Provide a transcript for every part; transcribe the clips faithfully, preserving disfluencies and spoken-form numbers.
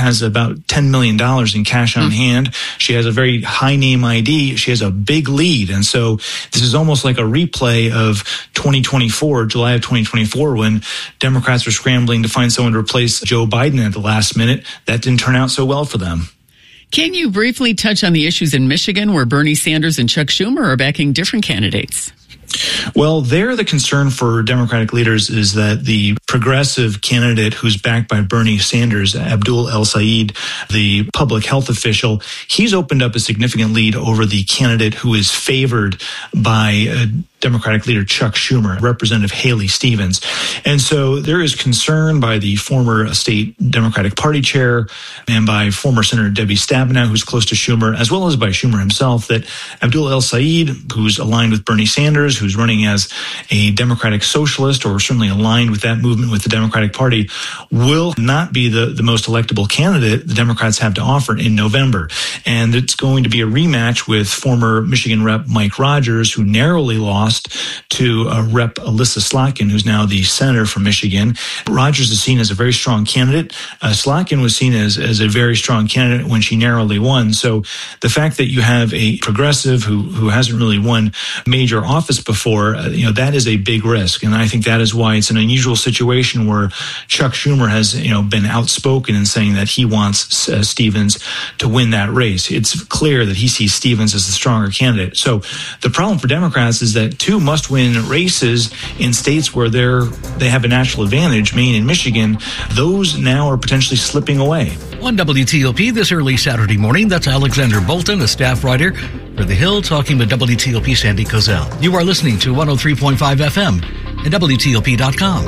has about ten million dollars in cash on mm-hmm. hand. She has a very high name I D. She has a big lead. And so this is almost like a replay of twenty twenty-four, July of twenty twenty-four, when Democrats were scrambling to find someone to replace Joe Biden at the last minute. That didn't turn out so well for them. Can you briefly touch on the issues in Michigan where Bernie Sanders and Chuck Schumer are backing different candidates? Well, there the concern for Democratic leaders is that the progressive candidate who's backed by Bernie Sanders, Abdul El-Sayed, the public health official, he's opened up a significant lead over the candidate who is favored by uh, Democratic leader Chuck Schumer, Representative Haley Stevens. And so there is concern by the former state Democratic Party chair and by former Senator Debbie Stabenow, who's close to Schumer, as well as by Schumer himself, that Abdul El-Sayed, who's aligned with Bernie Sanders, who's running as a Democratic socialist or certainly aligned with that movement with the Democratic Party, will not be the, the most electable candidate the Democrats have to offer in November. And it's going to be a rematch with former Michigan Rep Mike Rogers, who narrowly lost to uh, Rep Alyssa Slotkin, who's now the senator from Michigan. Rogers is seen as a very strong candidate. Uh, Slotkin was seen as, as a very strong candidate when she narrowly won. So the fact that you have a progressive who, who hasn't really won major office before, uh, you know, that is a big risk. And I think that is why it's an unusual situation where Chuck Schumer has, you know, been outspoken in saying that he wants uh, Stevens to win that race. It's clear that he sees Stevens as the stronger candidate. So the problem for Democrats is that two must-win races in states where they're they have a natural advantage, Maine and Michigan, those now are potentially slipping away. On W T O P this early Saturday morning, that's Alexander Bolton, a staff writer for The Hill, talking with W T O P Sandy Kozel. You are listening to one oh three point five F M and W T O P dot com.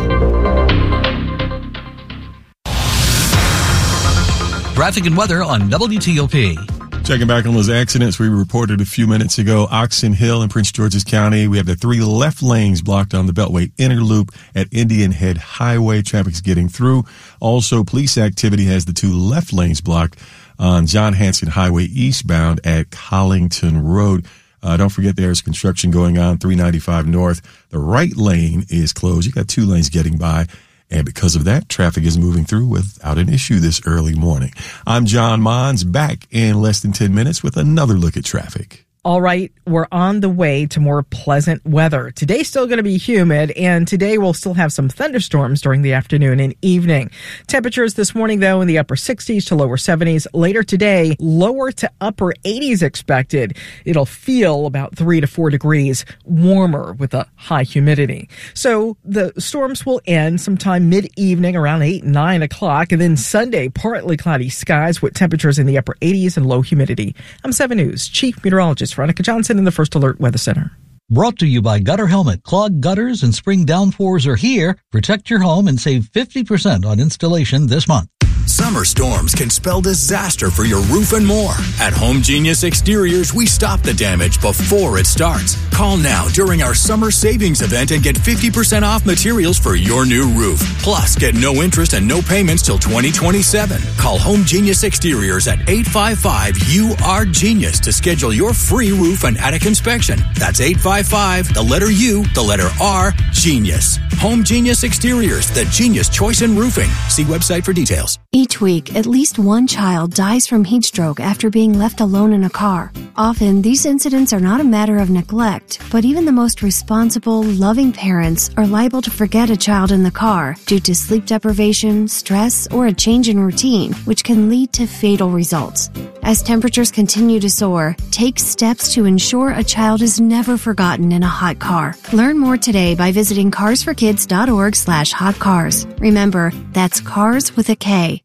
Traffic and weather on W T O P. Checking back on those accidents we reported a few minutes ago. Oxon Hill in Prince George's County. We have the three left lanes blocked on the Beltway Inner Loop at Indian Head Highway. Traffic's getting through. Also, police activity has the two left lanes blocked on John Hanson Highway eastbound at Collington Road. Uh, don't forget there's construction going on, three ninety-five north. The right lane is closed. You got two lanes getting by. And because of that, traffic is moving through without an issue this early morning. I'm John Mons, back in less than ten minutes with another look at traffic. All right, we're on the way to more pleasant weather. Today's still going to be humid, and today we'll still have some thunderstorms during the afternoon and evening. Temperatures this morning, though, in the upper sixties to lower seventies. Later today, lower to upper eighties expected. It'll feel about three to four degrees warmer with a high humidity. So the storms will end sometime mid-evening around eight, nine o'clock, and then Sunday, partly cloudy skies with temperatures in the upper eighties and low humidity. I'm seven News Chief Meteorologist Veronica Johnson in the First Alert Weather Center. Brought to you by Gutter Helmet. Clogged gutters and spring downpours are here. Protect your home and save fifty percent on installation this month. Summer storms can spell disaster for your roof and more. At Home Genius Exteriors, we stop the damage before it starts. Call now during our summer savings event and get fifty percent off materials for your new roof. Plus, get no interest and no payments till twenty twenty-seven. Call Home Genius Exteriors at eight five five U R Genius to schedule your free roof and attic inspection. That's eight five five, the letter U, the letter R, Genius. Home Genius Exteriors, the genius choice in roofing. See website for details. Each week, at least one child dies from heat stroke after being left alone in a car. Often, these incidents are not a matter of neglect, but even the most responsible, loving parents are liable to forget a child in the car due to sleep deprivation, stress, or a change in routine, which can lead to fatal results. As temperatures continue to soar, take steps to ensure a child is never forgotten in a hot car. Learn more today by visiting carsforkids.org slash hot cars. Remember, that's cars with a K.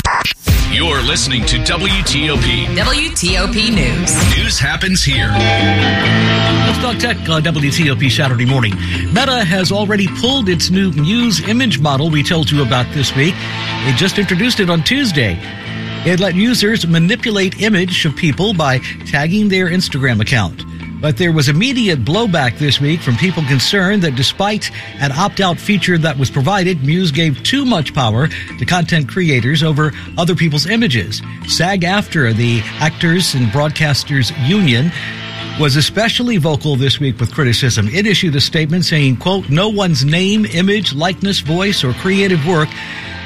You're listening to W T O P. W T O P News. News happens here. Let's talk tech on W T O P Saturday morning. Meta has already pulled its new Muse image model we told you about this week. It just introduced it on Tuesday. It let users manipulate image of people by tagging their Instagram account. But there was immediate blowback this week from people concerned that despite an opt-out feature that was provided, Muse gave too much power to content creators over other people's images. SAG-AFTRA, the Actors and Broadcasters Union, was especially vocal this week with criticism. It issued a statement saying, quote, no one's name, image, likeness, voice, or creative work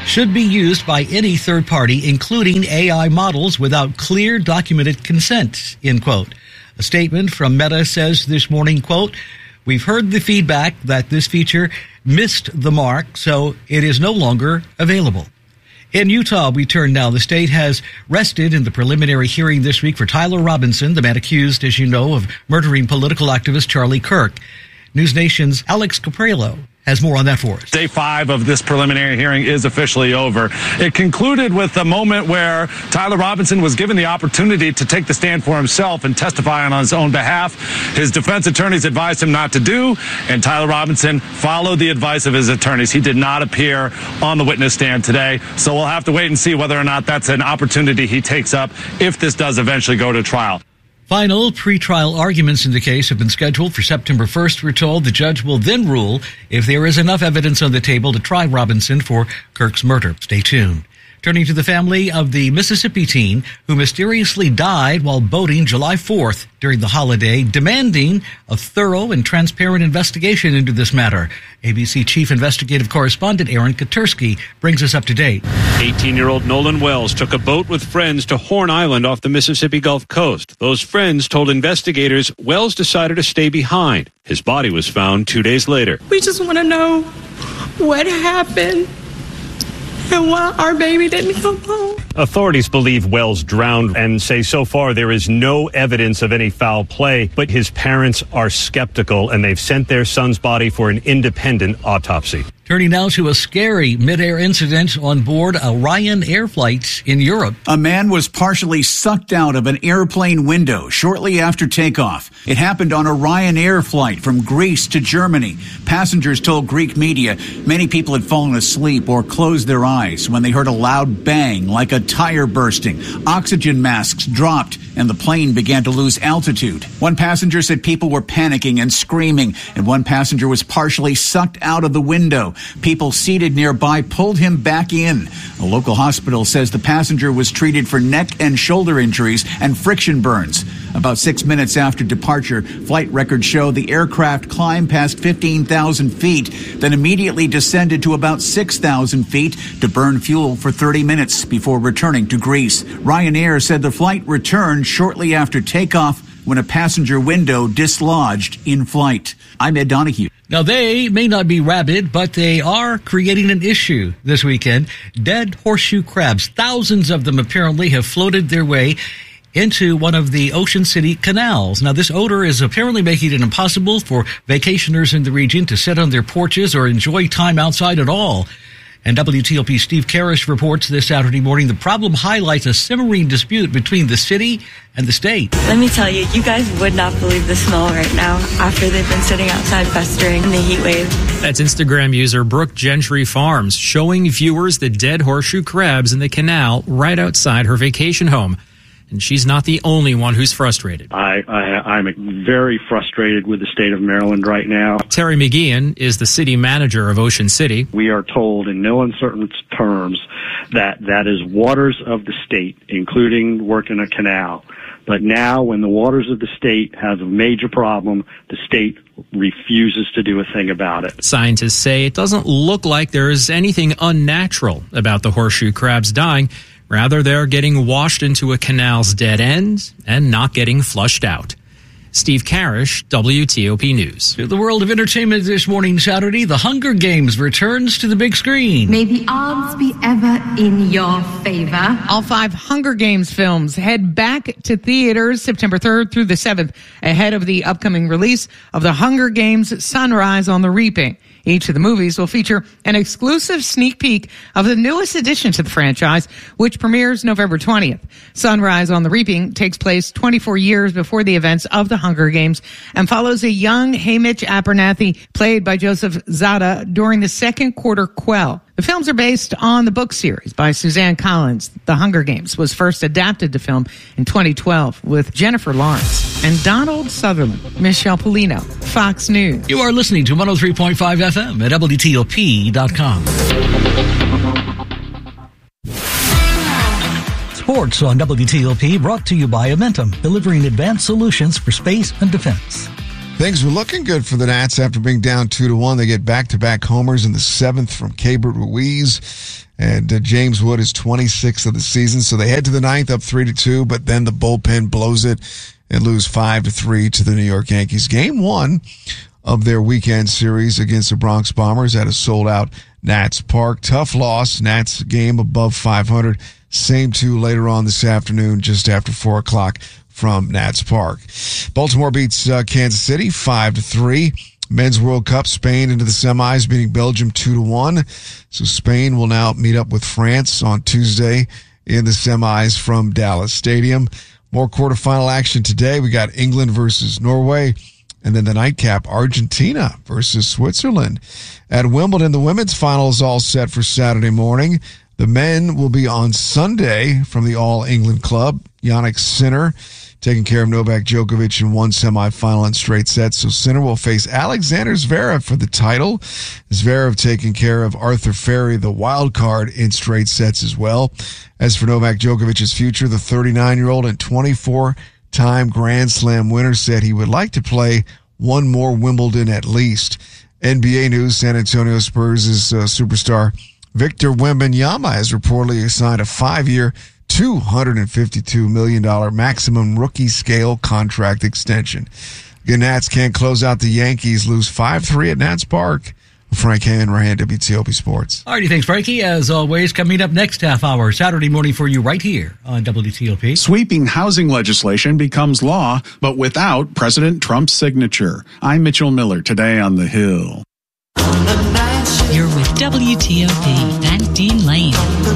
should be used by any third party, including A I models, without clear documented consent, end quote. A statement from Meta says this morning, quote, "We've heard the feedback that this feature missed the mark, so it is no longer available." In Utah, we turn now. The state has rested in the preliminary hearing this week for Tyler Robinson, the man accused, as you know, of murdering political activist Charlie Kirk. News Nation's Alex Caprello has more on that for us. Day five of this preliminary hearing is officially over. It concluded with the moment where Tyler Robinson was given the opportunity to take the stand for himself and testify on his own behalf. His defense attorneys advised him not to do, and Tyler Robinson followed the advice of his attorneys. He did not appear on the witness stand today, so we'll have to wait and see whether or not that's an opportunity he takes up if this does eventually go to trial. Final pretrial arguments in the case have been scheduled for September first. We're told the judge will then rule if there is enough evidence on the table to try Robinson for Kirk's murder. Stay tuned. Turning to the family of the Mississippi teen who mysteriously died while boating July fourth during the holiday, demanding a thorough and transparent investigation into this matter. A B C Chief Investigative Correspondent Aaron Katursky brings us up to date. eighteen-year-old Nolan Wells took a boat with friends to Horn Island off the Mississippi Gulf Coast. Those friends told investigators Wells decided to stay behind. His body was found two days later. We just want to know what happened and why our baby didn't come home. Authorities believe Wells drowned and say so far there is no evidence of any foul play, but his parents are skeptical and they've sent their son's body for an independent autopsy. Turning now to a scary mid-air incident on board a Ryanair flight in Europe. A man was partially sucked out of an airplane window shortly after takeoff. It happened on a Ryanair flight from Greece to Germany. Passengers told Greek media many people had fallen asleep or closed their eyes when they heard a loud bang like a tire bursting. Oxygen masks dropped and the plane began to lose altitude. One passenger said people were panicking and screaming, and one passenger was partially sucked out of the window. People seated nearby pulled him back in. A local hospital says the passenger was treated for neck and shoulder injuries and friction burns. About six minutes after departure, flight records show the aircraft climbed past fifteen thousand feet, then immediately descended to about six thousand feet to burn fuel for thirty minutes before returning to Greece. Ryanair said the flight returned shortly after takeoff when a passenger window dislodged in flight. I'm Ed Donahue. Now, they may not be rabid, but they are creating an issue this weekend. Dead horseshoe crabs, thousands of them apparently have floated their way into one of the Ocean City canals. Now, this odor is apparently making it impossible for vacationers in the region to sit on their porches or enjoy time outside at all. And W T O P's Steve Karish reports this Saturday morning the problem highlights a simmering dispute between the city and the state. Let me tell you, you guys would not believe the smell right now after they've been sitting outside festering in the heat wave. That's Instagram user Brooke Gentry Farms showing viewers the dead horseshoe crabs in the canal right outside her vacation home. And she's not the only one who's frustrated. I, I, I'm very frustrated with the state of Maryland right now. Terry McGeehan is the city manager of Ocean City. We are told in no uncertain terms that that is waters of the state, including working a canal. But now when the waters of the state have a major problem, the state refuses to do a thing about it. Scientists say it doesn't look like there's anything unnatural about the horseshoe crabs dying. Rather, they're getting washed into a canal's dead end and not getting flushed out. Steve Karish, W T O P News. To the world of entertainment this morning, Saturday, The Hunger Games returns to the big screen. May the odds be ever in your favor. All five Hunger Games films head back to theaters September third through the seventh, ahead of the upcoming release of The Hunger Games: Sunrise on the Reaping. Each of the movies will feature an exclusive sneak peek of the newest addition to the franchise, which premieres November twentieth. Sunrise on the Reaping takes place twenty-four years before the events of the Hunger Games and follows a young Haymitch Abernathy, played by Joseph Zada, during the second quarter quell. The films are based on the book series by Suzanne Collins. The Hunger Games was first adapted to film in twenty twelve with Jennifer Lawrence and Donald Sutherland. Michelle Polino, Fox News. You are listening to one oh three point five F M at W T O P dot com. Sports on W T O P brought to you by Amentum, delivering advanced solutions for space and defense. Things were looking good for the Nats after being down two to one. They get back-to-back homers in the seventh from Keibert Ruiz, and uh, James Wood is twenty-sixth of the season. So they head to the ninth up three to two, but then the bullpen blows it and lose five to three to the New York Yankees. Game one of their weekend series against the Bronx Bombers at a sold-out Nats Park. Tough loss. Nats game above five hundred. Same two later on this afternoon, just after four o'clock. From Nats Park. Baltimore beats uh, Kansas City five to three. Men's World Cup, Spain into the semis, beating Belgium two to one. So Spain will now meet up with France on Tuesday in the semis from Dallas Stadium. More quarterfinal action today. We got England versus Norway, and then the nightcap, Argentina versus Switzerland. At Wimbledon, the women's final is all set for Saturday morning. The men will be on Sunday from the All England Club. Jannik Sinner taking care of Novak Djokovic in one semifinal in straight sets. So Sinner will face Alexander Zverev for the title. Zverev taking care of Arthur Ferry, the wild card, in straight sets as well. As for Novak Djokovic's future, the thirty-nine-year-old and twenty-four-time Grand Slam winner said he would like to play one more Wimbledon at least. N B A news, San Antonio Spurs' uh, superstar Victor Wembanyama has reportedly signed a five-year, two hundred fifty-two million dollars maximum rookie scale contract extension. The Nats can't close out the Yankees, lose five three at Nats Park. Frank Hanrahan, W T O P Sports. All righty, thanks, Frankie. As always, coming up next half hour, Saturday morning for you right here on W T O P. Sweeping housing legislation becomes law, but without President Trump's signature. I'm Mitchell Miller, today on The Hill. You're with W T O P and Dean Lane.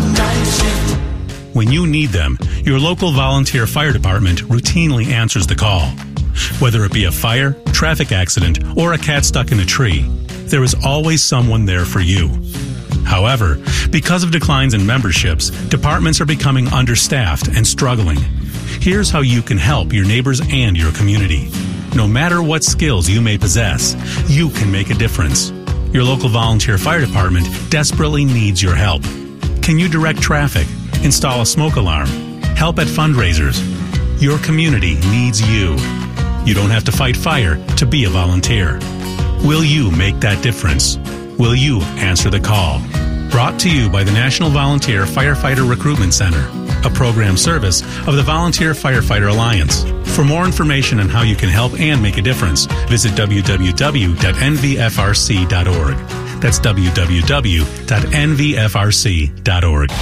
When you need them, your local volunteer fire department routinely answers the call. Whether it be a fire, traffic accident, or a cat stuck in a tree, there is always someone there for you. However, because of declines in memberships, departments are becoming understaffed and struggling. Here's how you can help your neighbors and your community. No matter what skills you may possess, you can make a difference. Your local volunteer fire department desperately needs your help. Can you direct traffic, install a smoke alarm, help at fundraisers? Your community needs you. You don't have to fight fire to be a volunteer. Will you make that difference? Will you answer the call? Brought to you by the National Volunteer Firefighter Recruitment Center, a program service of the Volunteer Firefighter Alliance. For more information on how you can help and make a difference, visit w w w dot n v f r c dot org. That's w w w dot n v f r c dot org.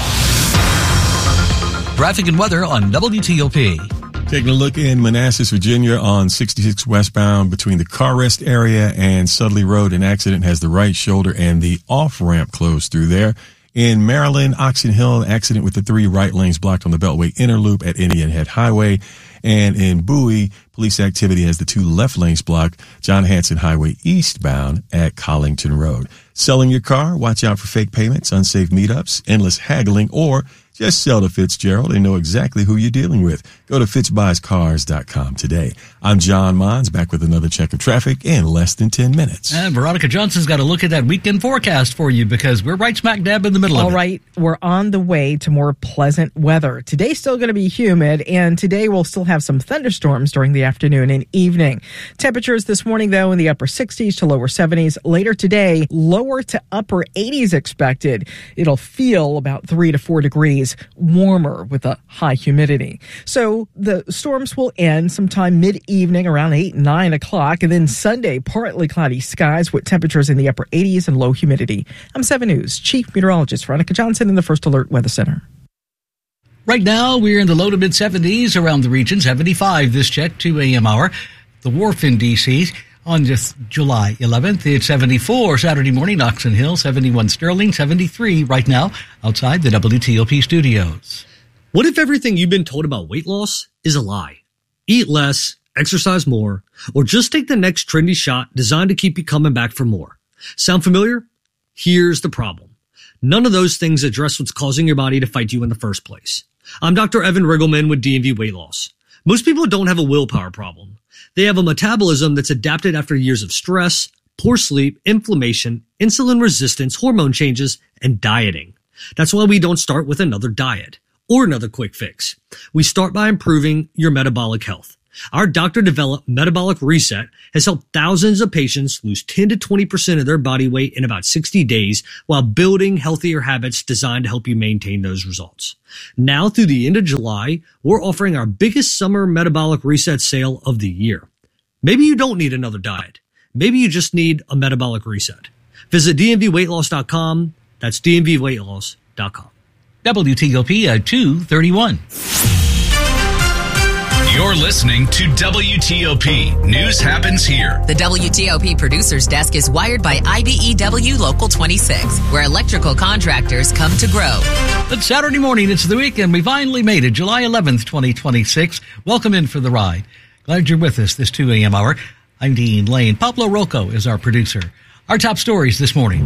Traffic and weather on W T O P. Taking a look in Manassas, Virginia on sixty-six westbound between the car rest area and Sudley Road. An accident has the right shoulder and the off-ramp closed through there. In Maryland, Oxon Hill, an accident with the three right lanes blocked on the Beltway Inner Loop at Indian Head Highway. And in Bowie, police activity has the two left lanes blocked, John Hanson Highway eastbound at Collington Road. Selling your car? Watch out for fake payments, unsafe meetups, endless haggling, or just sell to Fitzgerald and know exactly who you're dealing with. Go to fitz buys cars dot com today. I'm John Mons, back with another check of traffic in less than ten minutes. And Veronica Johnson's got a look at that weekend forecast for you because we're right smack dab in the middle All of it. All right, we're on the way to more pleasant weather. Today's still going to be humid, and today we'll still have some thunderstorms during the afternoon and evening. Temperatures this morning, though, in the upper sixties to lower seventies. Later today, lower to upper eighties expected. It'll feel about three to four degrees warmer with a high humidity. So the storms will end sometime mid-evening around eight, nine o'clock, and then Sunday, partly cloudy skies with temperatures in the upper eighties and low humidity. I'm seven News Chief Meteorologist Veronica Johnson in the First Alert Weather Center. Right now, we're in the low to mid seventies around the region, seventy-five this check, two a.m. hour. The Wharf in D C on just July eleventh, it's seventy-four. Saturday morning, Oxon Hill, seventy-one Sterling, seventy-three right now outside the W T O P studios. What if everything you've been told about weight loss is a lie? Eat less, exercise more, or just take the next trendy shot designed to keep you coming back for more. Sound familiar? Here's the problem. None of those things address what's causing your body to fight you in the first place. I'm Doctor Evan Riggleman with D and V Weight Loss. Most people don't have a willpower problem. They have a metabolism that's adapted after years of stress, poor sleep, inflammation, insulin resistance, hormone changes, and dieting. That's why we don't start with another diet or another quick fix. We start by improving your metabolic health. Our doctor-developed Metabolic Reset has helped thousands of patients lose ten to twenty percent of their body weight in about sixty days while building healthier habits designed to help you maintain those results. Now through the end of July, we're offering our biggest summer Metabolic Reset sale of the year. Maybe you don't need another diet. Maybe you just need a metabolic reset. Visit d m v weight loss dot com. That's d m v weight loss dot com. W T O P at two thirty-one. You're listening to W T O P. News happens here. The W T O P producer's desk is wired by I B E W Local twenty-six, where electrical contractors come to grow. It's Saturday morning. It's the weekend. We finally made it. July eleventh, twenty twenty-six. Welcome in for the ride. Glad you're with us this two a.m. hour. I'm Dean Lane. Pablo Rocco is our producer. Our top stories this morning.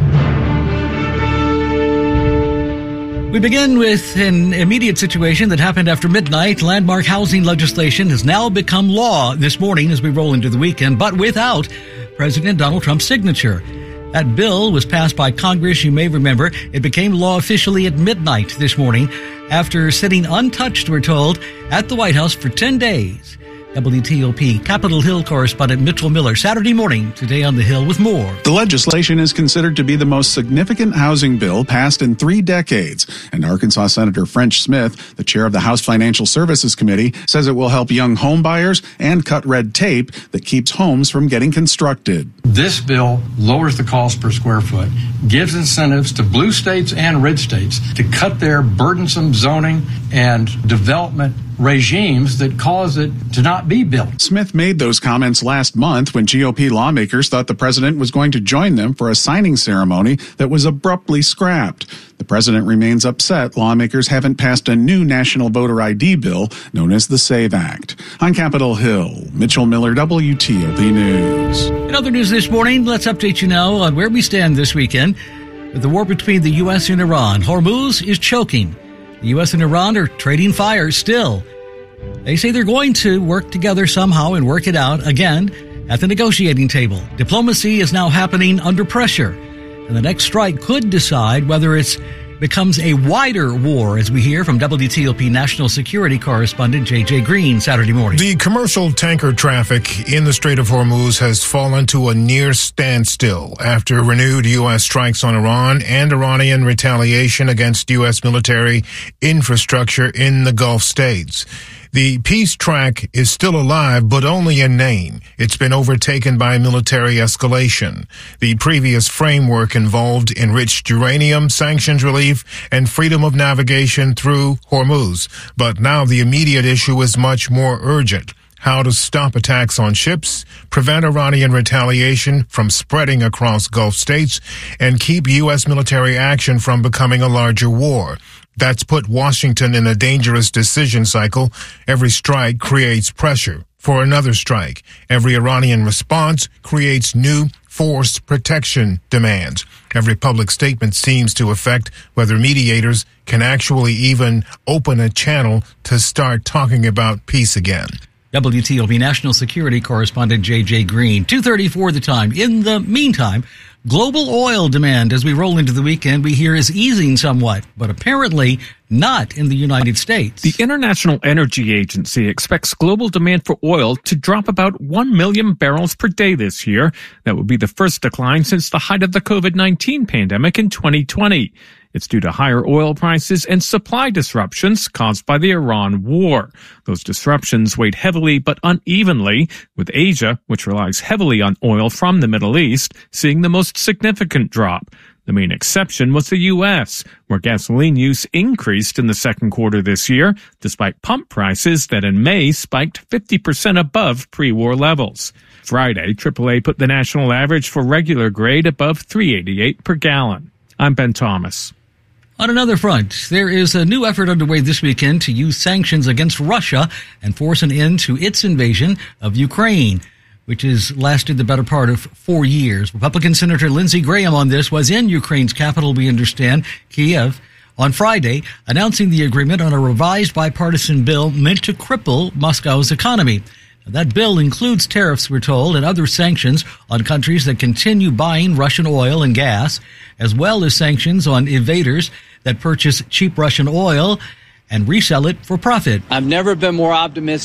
We begin with an immediate situation that happened after midnight. Landmark housing legislation has now become law this morning as we roll into the weekend, but without President Donald Trump's signature. That bill was passed by Congress. You may remember it became law officially at midnight this morning after sitting untouched, we're told, at the White House for ten days. W T O P Capitol Hill correspondent Mitchell Miller, Saturday morning, today on the Hill with more. The legislation is considered to be the most significant housing bill passed in three decades. And Arkansas Senator French Smith, the chair of the House Financial Services Committee, says it will help young home buyers and cut red tape that keeps homes from getting constructed. This bill lowers the cost per square foot, gives incentives to blue states and red states to cut their burdensome zoning and development regimes that cause it to not be built. Smith made those comments last month when G O P lawmakers thought the president was going to join them for a signing ceremony that was abruptly scrapped. The president remains upset lawmakers haven't passed a new national voter I D bill known as the SAVE Act. On Capitol Hill, Mitchell Miller, W T O P News. In other news this morning, let's update you now on where we stand this weekend with the war between the U S and Iran. Hormuz is choking. The U S and Iran are trading fire still. They say they're going to work together somehow and work it out again at the negotiating table. Diplomacy is now happening under pressure, and the next strike could decide whether it becomes a wider war, as we hear from W T O P national security correspondent J J Green Saturday morning. The commercial tanker traffic in the Strait of Hormuz has fallen to a near standstill after renewed U S strikes on Iran and Iranian retaliation against U S military infrastructure in the Gulf states. The peace track is still alive, but only in name. It's been overtaken by military escalation. The previous framework involved enriched uranium, sanctions relief, and freedom of navigation through Hormuz. But now the immediate issue is much more urgent. How to stop attacks on ships, prevent Iranian retaliation from spreading across Gulf states, and keep U S military action from becoming a larger war. That's put Washington in a dangerous decision cycle. Every strike creates pressure for another strike. Every Iranian response creates new force protection demands. Every public statement seems to affect whether mediators can actually even open a channel to start talking about peace again. W T O P national security correspondent J J Green, two thirty-four the time. In the meantime, global oil demand as we roll into the weekend, we hear is easing somewhat, but apparently not in the United States. The International Energy Agency expects global demand for oil to drop about one million barrels per day this year. That would be the first decline since the height of the covid nineteen pandemic in twenty twenty. It's due to higher oil prices and supply disruptions caused by the Iran war. Those disruptions weighed heavily but unevenly, with Asia, which relies heavily on oil from the Middle East, seeing the most significant drop. The main exception was the U S, where gasoline use increased in the second quarter this year, despite pump prices that in May spiked fifty percent above pre-war levels. Friday, triple A put the national average for regular grade above three eighty-eight per gallon. I'm Ben Thomas. On another front, there is a new effort underway this weekend to use sanctions against Russia and force an end to its invasion of Ukraine, which has lasted the better part of four years. Republican Senator Lindsey Graham on this was in Ukraine's capital, we understand, Kiev, on Friday, announcing the agreement on a revised bipartisan bill meant to cripple Moscow's economy. That bill includes tariffs, we're told, and other sanctions on countries that continue buying Russian oil and gas, as well as sanctions on evaders that purchase cheap Russian oil and resell it for profit. I've never been more optimistic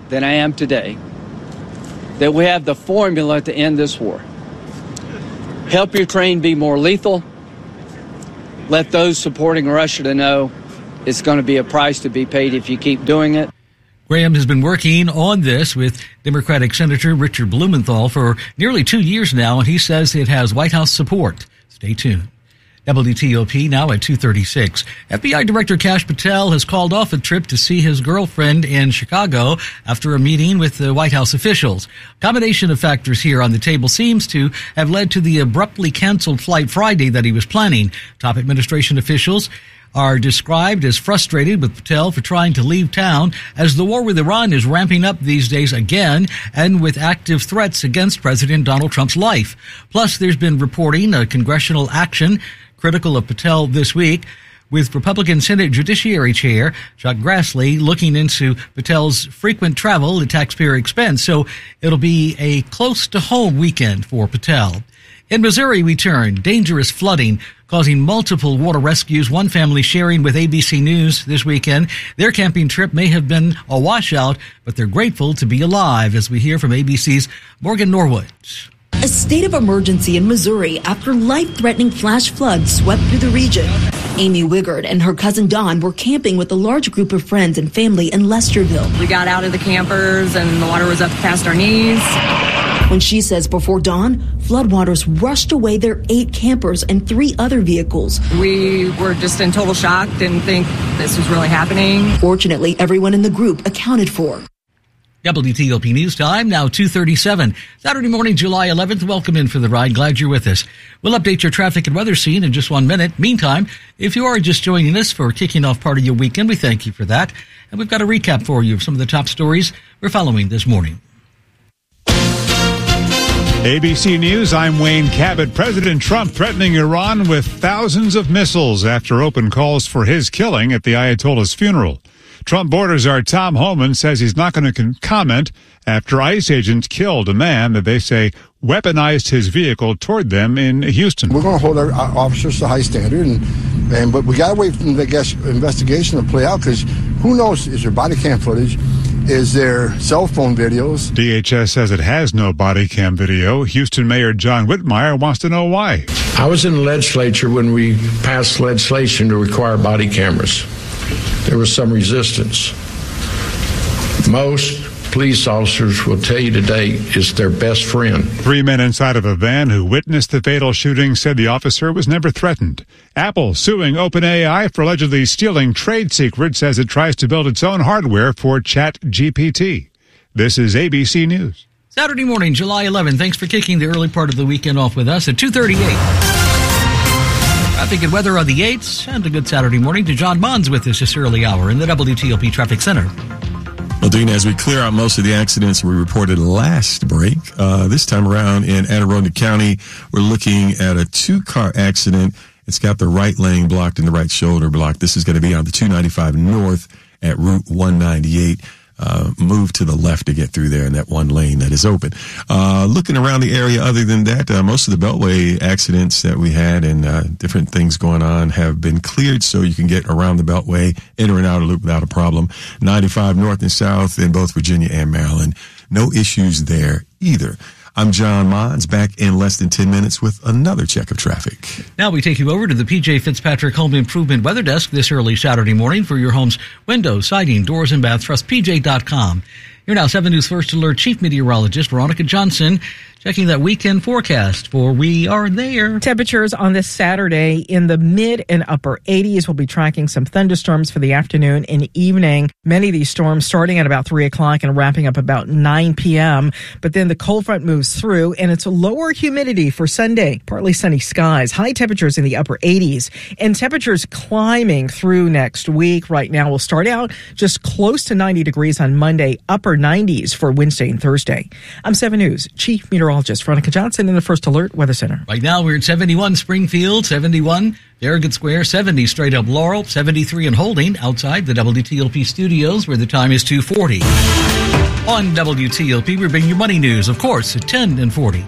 than I am today, that we have the formula to end this war. Help Ukraine be more lethal. Let those supporting Russia to know it's going to be a price to be paid if you keep doing it. Graham has been working on this with Democratic Senator Richard Blumenthal for nearly two years now, and he says it has White House support. Stay tuned. W T O P now at two thirty-six. F B I Director Kash Patel has called off a trip to see his girlfriend in Chicago after a meeting with the White House officials. Combination of factors here on the table seems to have led to the abruptly canceled flight Friday that he was planning. Top administration officials are described as frustrated with Patel for trying to leave town as the war with Iran is ramping up these days again and with active threats against President Donald Trump's life. Plus, there's been reporting of congressional action critical of Patel this week, with Republican Senate Judiciary Chair Chuck Grassley looking into Patel's frequent travel at taxpayer expense. So it'll be a close-to-home weekend for Patel. In Missouri, we turn. Dangerous flooding causing multiple water rescues. One family sharing with A B C News this weekend. Their camping trip may have been a washout, but they're grateful to be alive, as we hear from A B C's Morgan Norwood. A state of emergency in Missouri after life-threatening flash floods swept through the region. Amy Wigard and her cousin Dawn were camping with a large group of friends and family in Lesterville. We got out of the campers and the water was up past our knees. When she says before dawn, floodwaters rushed away their eight campers and three other vehicles. We were just in total shock, didn't think this was really happening. Fortunately, everyone in the group accounted for. W T O P News Time, now two thirty-seven. Saturday morning, July eleventh. Welcome in for the ride. Glad you're with us. We'll update your traffic and weather scene in just one minute. Meantime, if you are just joining us for kicking off part of your weekend, we thank you for that. And we've got a recap for you of some of the top stories we're following this morning. A B C News, I'm Wayne Cabot. President Trump threatening Iran with thousands of missiles after open calls for his killing at the Ayatollah's funeral. Trump Borders our Tom Homan says he's not going to comment after ICE agents killed a man that they say weaponized his vehicle toward them in Houston. We're going to hold our officers to a high standard, and, and but we got to wait for the investigation to play out, because who knows, is there body cam footage? Is there cell phone videos? D H S says it has no body cam video. Houston Mayor John Whitmire wants to know why. I was in the legislature when we passed legislation to require body cameras. There was some resistance. Most police officers will tell you today is their best friend. Three men inside of a van who witnessed the fatal shooting said the officer was never threatened. Apple suing OpenAI for allegedly stealing trade secrets as it tries to build its own hardware for ChatGPT. This is A B C News. Saturday morning, July eleventh. Thanks for kicking the early part of the weekend off with us at two thirty-eight. Traffic and weather on the eights, and a good Saturday morning to John Bonds with us this early hour in the W T O P Traffic Center. Well, Dean, as we clear out most of the accidents we reported last break, uh, this time around in Anne Arundel County, we're looking at a two-car accident. It's got the right lane blocked and the right shoulder blocked. This is going to be on the two ninety-five north at Route one ninety-eight. Uh, move to the left to get through there in that one lane that is open. Uh, looking around the area, other than that, uh, most of the Beltway accidents that we had and uh, different things going on have been cleared, so you can get around the Beltway, enter and out of loop without a problem. ninety-five north and south in both Virginia and Maryland. No issues there either. I'm John Mons, back in less than ten minutes with another check of traffic. Now we take you over to the P J Fitzpatrick Home Improvement Weather Desk this early Saturday morning for your home's windows, siding, doors, and bath. Trust P J dot com. Here now, seven News First Alert Chief Meteorologist Veronica Johnson checking that weekend forecast for We Are There. Temperatures on this Saturday in the mid and upper eighties. We'll be tracking some thunderstorms for the afternoon and evening. Many of these storms starting at about three o'clock and wrapping up about nine p.m. But then the cold front moves through, and it's a lower humidity for Sunday. Partly sunny skies, high temperatures in the upper eighties, and temperatures climbing through next week. Right now, we'll start out just close to ninety degrees on Monday, upper nineties for Wednesday and Thursday. I'm seven News Chief Meteorologist Veronica Johnson in the First Alert Weather Center. Right now we're at seventy-one Springfield, seventy-one Farragut Square, seventy straight up Laurel, seventy-three in Holding outside the W T O P studios where the time is two forty. On W T O P, we're bringing you money news, of course, at ten and forty.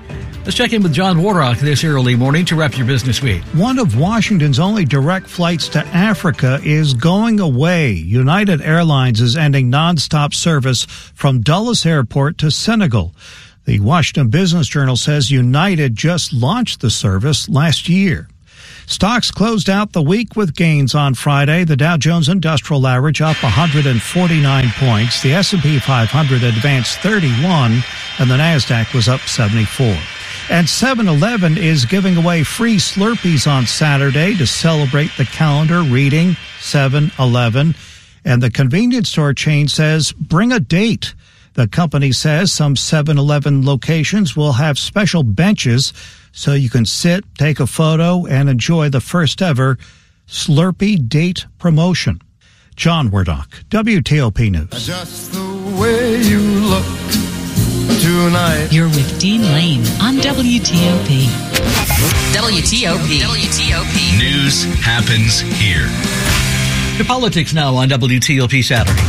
Let's check in with John Wardock this early morning to wrap your business week. One of Washington's only direct flights to Africa is going away. United Airlines is ending nonstop service from Dulles Airport to Senegal. The Washington Business Journal says United just launched the service last year. Stocks closed out the week with gains on Friday. The Dow Jones Industrial Average up one hundred forty-nine points. The S and P five hundred advanced thirty-one, and the NASDAQ was up seventy-four. And seven eleven is giving away free Slurpees on Saturday to celebrate the calendar reading seven eleven. And the convenience store chain says, bring a date. The company says some seven eleven locations will have special benches so you can sit, take a photo, and enjoy the first ever Slurpee date promotion. John Wardock, W T O P News. Just the way you look tonight. You're with Dean Lane on W T O P. W T O P. W T O P. News happens here. To politics now on W T O P Saturday.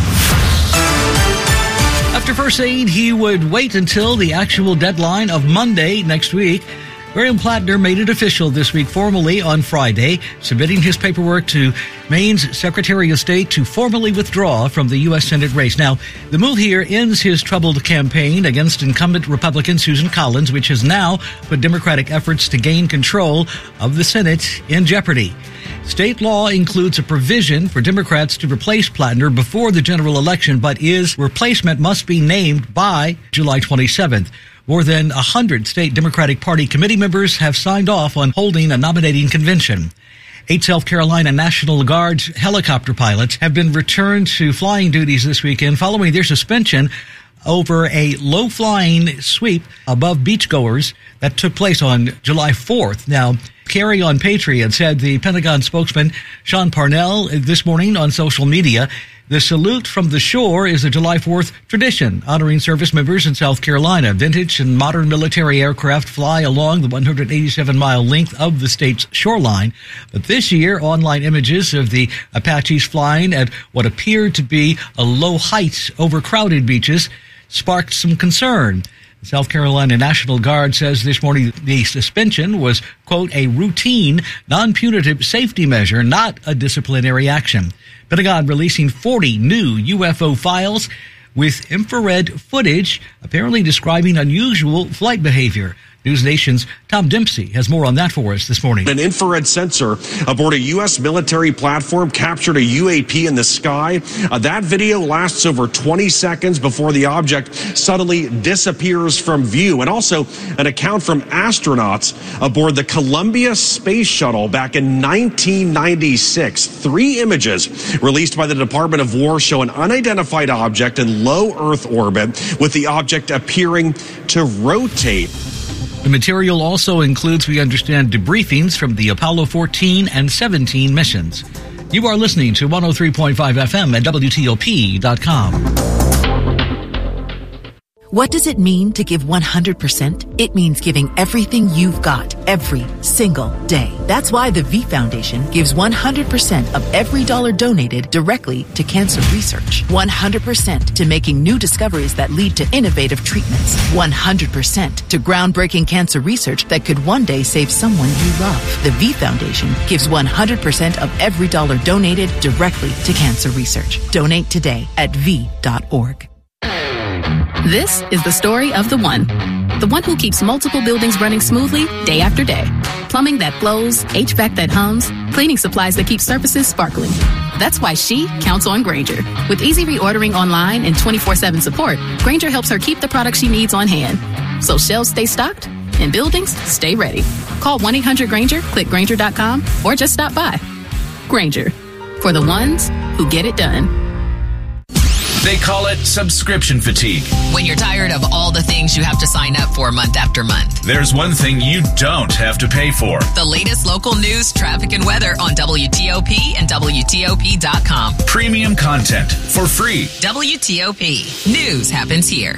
After first saying he would wait until the actual deadline of Monday next week, Graham Plattner made it official this week formally on Friday, submitting his paperwork to Maine's Secretary of State to formally withdraw from the U S Senate race. Now, the move here ends his troubled campaign against incumbent Republican Susan Collins, which has now put Democratic efforts to gain control of the Senate in jeopardy. State law includes a provision for Democrats to replace Plattner before the general election, but his replacement must be named by July twenty-seventh. More than one hundred state Democratic Party committee members have signed off on holding a nominating convention. Eight South Carolina National Guard helicopter pilots have been returned to flying duties this weekend following their suspension over a low-flying sweep above beachgoers that took place on July fourth. Now, Carry on Patriot, said the Pentagon spokesman Sean Parnell this morning on social media. The salute from the shore is a July fourth tradition, honoring service members in South Carolina. Vintage and modern military aircraft fly along the one hundred eighty-seven mile length of the state's shoreline. But this year, online images of the Apaches flying at what appeared to be a low height over crowded beaches sparked some concern. The South Carolina National Guard says this morning the suspension was, quote, a routine, non-punitive safety measure, not a disciplinary action. Pentagon releasing forty new U F O files with infrared footage apparently describing unusual flight behavior. News Nation's Tom Dempsey has more on that for us this morning. An infrared sensor aboard a U S military platform captured a U A P in the sky. Uh, that video lasts over twenty seconds before the object suddenly disappears from view. And also an account from astronauts aboard the Columbia Space Shuttle back in nineteen ninety-six. Three images released by the Department of War show an unidentified object in low Earth orbit, with the object appearing to rotate. The material also includes, we understand, debriefings from the Apollo fourteen and seventeen missions. You are listening to one oh three point five F M at W T O P dot com. What does it mean to give one hundred percent? It means giving everything you've got every single day. That's why the V Foundation gives one hundred percent of every dollar donated directly to cancer research. one hundred percent to making new discoveries that lead to innovative treatments. one hundred percent to groundbreaking cancer research that could one day save someone you love. The V Foundation gives one hundred percent of every dollar donated directly to cancer research. Donate today at V dot org. This is the story of the one. The one who keeps multiple buildings running smoothly day after day. Plumbing that flows, H V A C that hums, cleaning supplies that keep surfaces sparkling. That's why she counts on Grainger. With easy reordering online and twenty-four seven support, Grainger helps her keep the products she needs on hand. So shelves stay stocked and buildings stay ready. Call one eight hundred Grainger, click Grainger dot com, or just stop by. Grainger, for the ones who get it done. They call it subscription fatigue. When you're tired of all the things you have to sign up for month after month. There's one thing you don't have to pay for. The latest local news, traffic, and weather on W T O P and W T O P dot com. Premium content for free. W T O P. News happens here.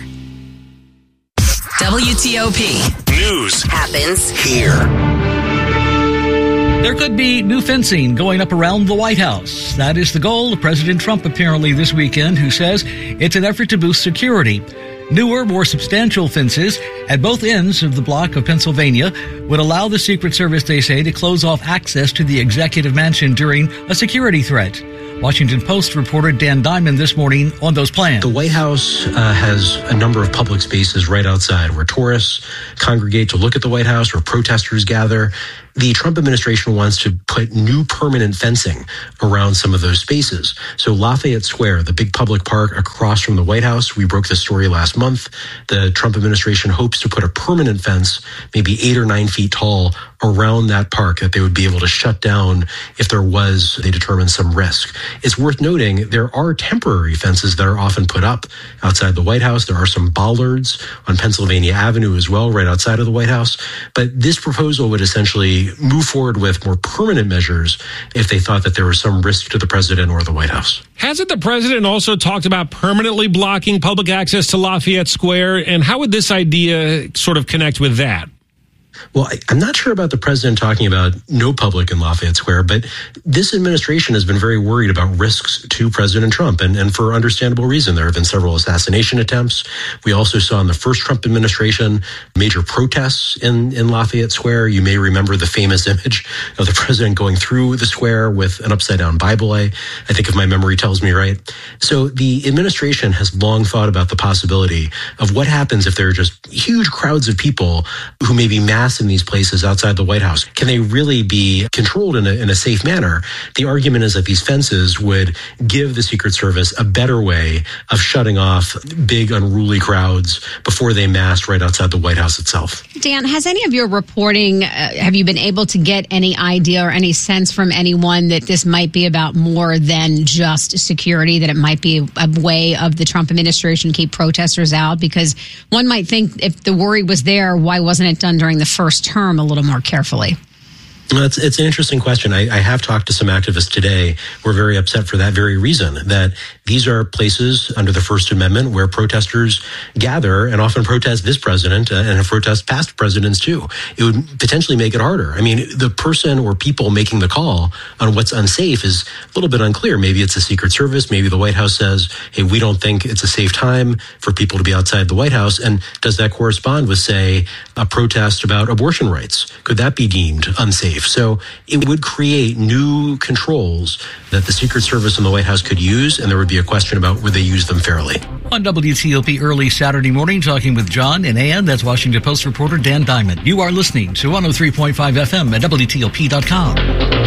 W T O P. News happens here. There could be new fencing going up around the White House. That is the goal of President Trump apparently this weekend, who says it's an effort to boost security. Newer, more substantial fences at both ends of the block of Pennsylvania would allow the Secret Service, they say, to close off access to the executive mansion during a security threat. Washington Post reporter Dan Diamond this morning on those plans. The White House uh, has a number of public spaces right outside where tourists congregate to look at the White House, where protesters gather. The Trump administration wants to put new permanent fencing around some of those spaces. So Lafayette Square, the big public park across from the White House, we broke this story last month. The Trump administration hopes to put a permanent fence, maybe eight or nine feet tall, around that park that they would be able to shut down if there was, they determine, some risk. It's worth noting there are temporary fences that are often put up outside the White House. There are some bollards on Pennsylvania Avenue as well, right outside of the White House. But this proposal would essentially move forward with more permanent measures if they thought that there was some risk to the president or the White House. Hasn't the president also talked about permanently blocking public access to Lafayette Square? And how would this idea sort of connect with that? Well, I, I'm not sure about the president talking about no public in Lafayette Square, but this administration has been very worried about risks to President Trump, and, and for understandable reason. There have been several assassination attempts. We also saw in the first Trump administration major protests in, in Lafayette Square. You may remember the famous image of the president going through the square with an upside-down Bible, I, I think if my memory tells me right. So the administration has long thought about the possibility of what happens if there are just huge crowds of people who may be mass in these places outside the White House. Can they really be controlled in a, in a safe manner? The argument is that these fences would give the Secret Service a better way of shutting off big, unruly crowds before they mass right outside the White House itself. Dan, has any of your reporting, uh, have you been able to get any idea or any sense from anyone that this might be about more than just security, that it might be a way of the Trump administration to keep protesters out? Because one might think if the worry was there, why wasn't it done during the first term a little more carefully? Well, it's, it's an interesting question. I, I have talked to some activists today who are very upset for that very reason, that these are places under the First Amendment where protesters gather and often protest this president uh, and have protest past presidents too. It would potentially make it harder. I mean, the person or people making the call on what's unsafe is a little bit unclear. Maybe it's the Secret Service. Maybe the White House says, hey, we don't think it's a safe time for people to be outside the White House. And does that correspond with, say, a protest about abortion rights? Could that be deemed unsafe? So it would create new controls that the Secret Service and the White House could use, and there would be a question about would they use them fairly. On W T O P early Saturday morning, talking with John and Ann, that's Washington Post reporter Dan Diamond. You are listening to one oh three point five F M at W T O P dot com.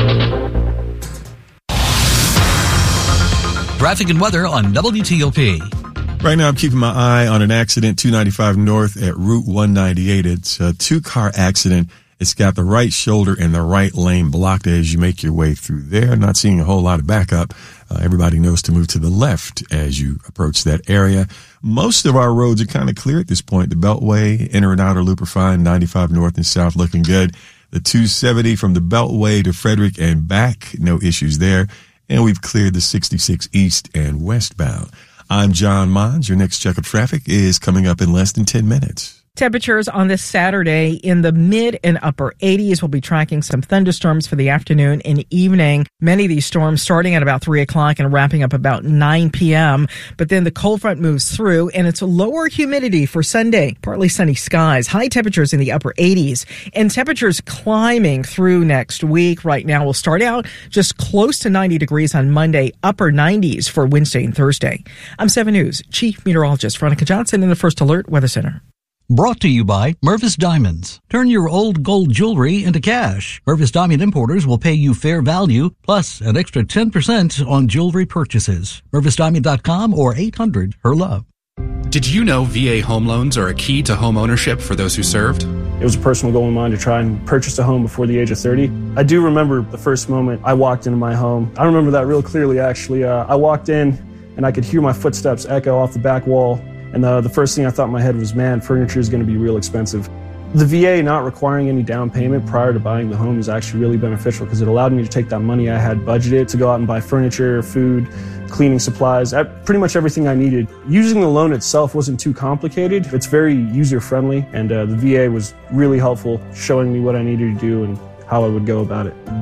Traffic and weather on W T O P. Right now, I'm keeping my eye on an accident, two ninety-five north at Route one ninety-eight. It's a two-car accident. It's got the right shoulder and the right lane blocked as you make your way through there. Not seeing a whole lot of backup. Uh, everybody knows to move to the left as you approach that area. Most of our roads are kind of clear at this point. The Beltway, inner and outer loop are fine. ninety-five north and south looking good. The two seventy from the Beltway to Frederick and back, no issues there. And we've cleared the sixty-six east and westbound. I'm John Mons. Your next check of traffic is coming up in less than ten minutes. Temperatures on this Saturday in the mid and upper eighties. We'll be tracking some thunderstorms for the afternoon and evening. Many of these storms starting at about three o'clock and wrapping up about nine p.m. But then the cold front moves through and it's a lower humidity for Sunday. Partly sunny skies, high temperatures in the upper eighties, and temperatures climbing through next week. Right now we'll start out just close to ninety degrees on Monday, upper nineties for Wednesday and Thursday. I'm seven News Chief Meteorologist Veronica Johnson in the First Alert Weather Center. Brought to you by Mervis Diamonds. Turn your old gold jewelry into cash. Mervis Diamond Importers will pay you fair value, plus an extra ten percent on jewelry purchases. Mervis Diamond dot com or eight hundred her love. Did you know V A home loans are a key to home ownership for those who served? It was a personal goal of mine to try and purchase a home before the age of thirty. I do remember the first moment I walked into my home. I remember that real clearly, actually. Uh, I walked in and I could hear my footsteps echo off the back wall. And the, the first thing I thought in my head was, man, furniture is going to be real expensive. The V A not requiring any down payment prior to buying the home is actually really beneficial because it allowed me to take that money I had budgeted to go out and buy furniture, food, cleaning supplies, pretty much everything I needed. Using the loan itself wasn't too complicated. It's very user-friendly, and uh, the V A was really helpful, showing me what I needed to do and how I would go about it.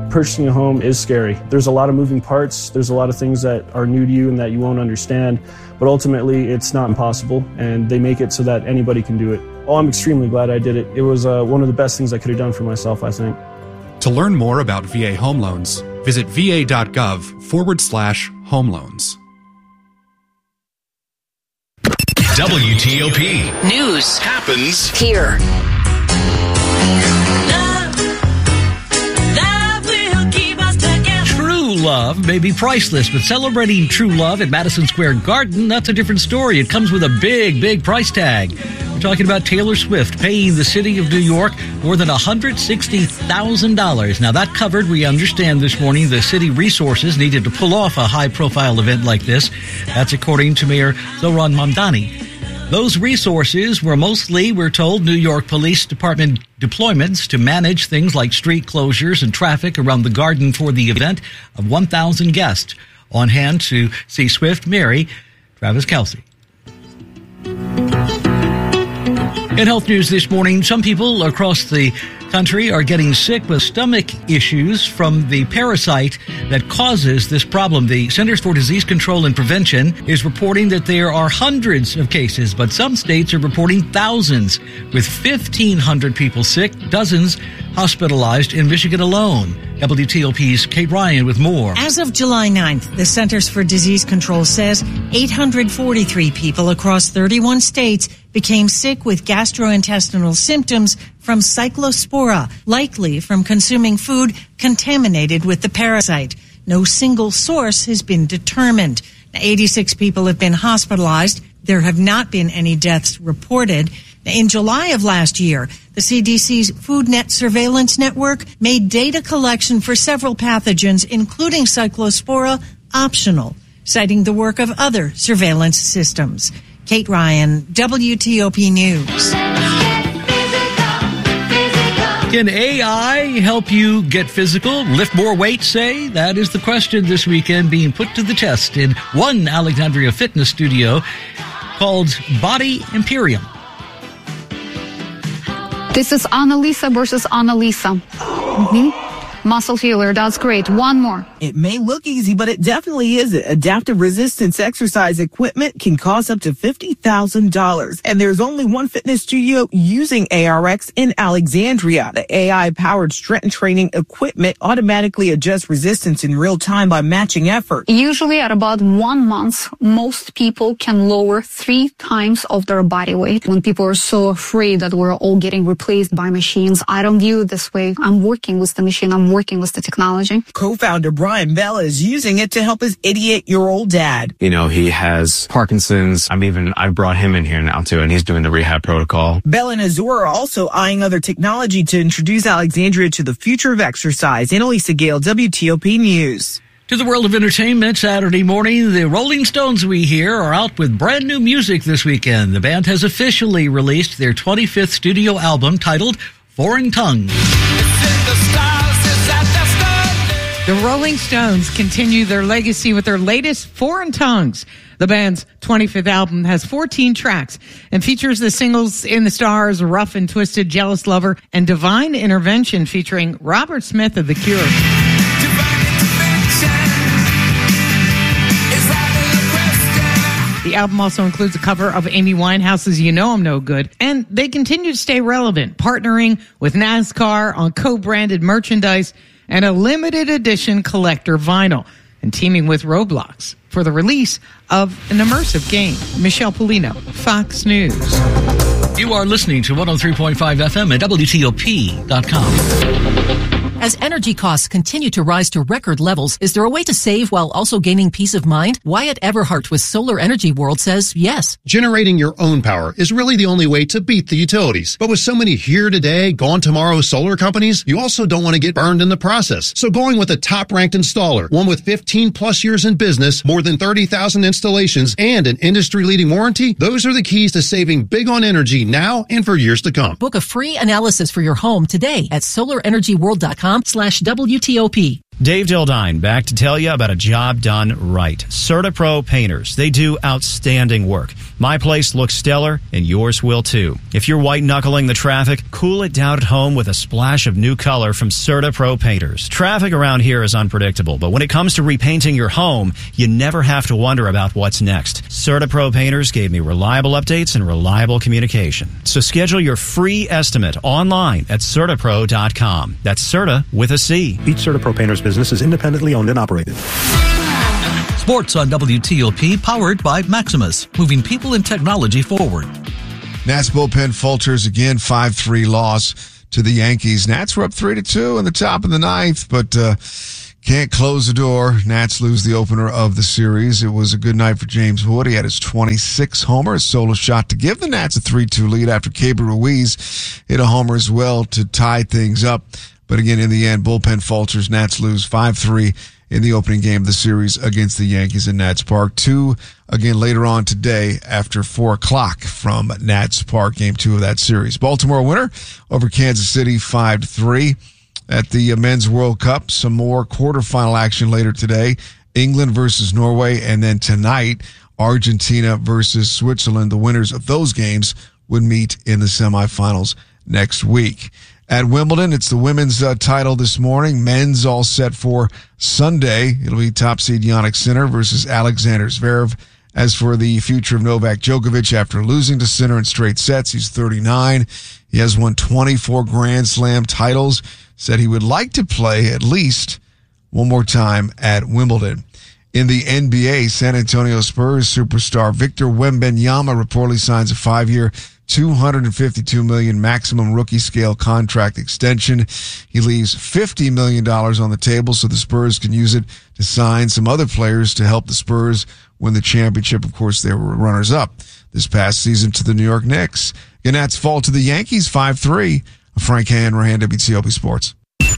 Purchasing a home is scary. There's a lot of moving parts. There's a lot of things that are new to you and that you won't understand. But ultimately, it's not impossible, and they make it so that anybody can do it. Oh, I'm extremely glad I did it. It was uh, one of the best things I could have done for myself, I think. To learn more about V A home loans, visit va.gov forward slash home loans. W T O P. News happens here. True love may be priceless, but celebrating true love at Madison Square Garden, that's a different story. It comes with a big, big price tag. We're talking about Taylor Swift paying the city of New York more than one hundred sixty thousand dollars. Now, that covered, we understand this morning, the city resources needed to pull off a high-profile event like this. That's according to Mayor Zohran Mamdani. Those resources were mostly, we're told, New York Police Department deployments to manage things like street closures and traffic around the garden for the event of one thousand guests. On hand to see Swift marry Travis Kelce. In health news this morning, some people across the country are getting sick with stomach issues from the parasite that causes this problem. The Centers for Disease Control and Prevention is reporting that there are hundreds of cases, but some states are reporting thousands, with fifteen hundred people sick, dozens hospitalized in Michigan alone. W T O P's Kate Ryan with more. As of July ninth, the Centers for Disease Control says eight hundred forty-three people across thirty-one states became sick with gastrointestinal symptoms from Cyclospora, likely from consuming food contaminated with the parasite. No single source has been determined. eighty-six people have been hospitalized. There have not been any deaths reported. In July of last year, the C D C's FoodNet surveillance network made data collection for several pathogens, including Cyclospora, optional, citing the work of other surveillance systems. Kate Ryan, W T O P News. Can A I help you get physical, lift more weight, say? That is the question this weekend being put to the test in one Alexandria fitness studio called Body Imperium. This is Annalisa versus Annalisa. Mm-hmm. Muscle Healer, that's great. One more. It may look easy, but it definitely isn't. Adaptive resistance exercise equipment can cost up to fifty thousand dollars. And there's only one fitness studio using A R X in Alexandria. The A I-powered strength training equipment automatically adjusts resistance in real time by matching effort. Usually at about one month, most people can lower three times of their body weight. When people are so afraid that we're all getting replaced by machines, I don't view it this way. I'm working with the machine. I'm working with the technology. Co-founder Brian Bella is using it to help his eighty-eight-year-old dad. You know, he has Parkinson's. I'm even, I brought him in here now too, and he's doing the rehab protocol. Bella and Azura are also eyeing other technology to introduce Alexandria to the future of exercise. Annalisa Gale, W T O P News. To the world of entertainment, Saturday morning, the Rolling Stones, we hear, are out with brand new music this weekend. The band has officially released their twenty-fifth studio album titled Foreign Tongues. The Rolling Stones continue their legacy with their latest Foreign Tongues. The band's twenty-fifth album has fourteen tracks and features the singles In the Stars, Rough and Twisted, Jealous Lover, and Divine Intervention featuring Robert Smith of The Cure. The album also includes a cover of Amy Winehouse's You Know I'm No Good, and they continue to stay relevant, partnering with NASCAR on co-branded merchandise and a limited edition collector vinyl, and teaming with Roblox for the release of an immersive game. Michelle Polino, Fox News. You are listening to one oh three point five F M at W T O P dot com. As energy costs continue to rise to record levels, is there a way to save while also gaining peace of mind? Wyatt Everhart with Solar Energy World says yes. Generating your own power is really the only way to beat the utilities. But with so many here today, gone tomorrow solar companies, you also don't want to get burned in the process. So going with a top-ranked installer, one with fifteen plus years in business, more than thirty thousand installations, and an industry-leading warranty, those are the keys to saving big on energy now and for years to come. Book a free analysis for your home today at solar energy world dot com slash W T O P. Dave Dildine back to tell you about a job done right. CertaPro Painters. They do outstanding work. My place looks stellar, and yours will too. If you're white-knuckling the traffic, cool it down at home with a splash of new color from CertaPro Painters. Traffic around here is unpredictable, but when it comes to repainting your home, you never have to wonder about what's next. CertaPro Painters gave me reliable updates and reliable communication. So schedule your free estimate online at Certapro dot com. That's Certa with a C. Each CertaPro Painters business is independently owned and operated. Sports on W T O P, powered by Maximus, moving people and technology forward. Nats bullpen falters again, five three loss to the Yankees. Nats were up three to two in the top of the ninth, but uh, can't close the door. Nats lose the opener of the series. It was a good night for James Wood. He had his twenty-sixth homer, a solo shot to give the Nats a three two lead after Keibert Ruiz hit a homer as well to tie things up. But again, in the end, bullpen falters. Nats lose five three in the opening game of the series against the Yankees in Nats Park. Two, again, later on today after four o'clock from Nats Park, game two of that series. Baltimore winner over Kansas City five to three. At the Men's World Cup, some more quarterfinal action later today. England versus Norway, and then tonight, Argentina versus Switzerland. The winners of those games would meet in the semifinals next week. At Wimbledon, it's the women's uh, title this morning. Men's all set for Sunday. It'll be top seed Jannik Sinner versus Alexander Zverev. As for the future of Novak Djokovic, after losing to Sinner in straight sets, he's thirty-nine. He has won twenty-four Grand Slam titles. Said he would like to play at least one more time at Wimbledon. In the N B A, San Antonio Spurs superstar Victor Wembanyama reportedly signs a five-year, two hundred fifty-two million dollars maximum rookie scale contract extension. He leaves fifty million dollars on the table so the Spurs can use it to sign some other players to help the Spurs win the championship. Of course, they were runners-up this past season to the New York Knicks. Ganats fall to the Yankees five three. Frank Hanrahan, W T O P Sports.